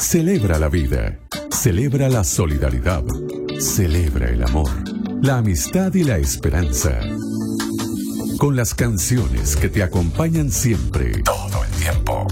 Celebra la vida, celebra la solidaridad, celebra el amor, la amistad y la esperanza. Con las canciones que te acompañan siempre, todo el tiempo.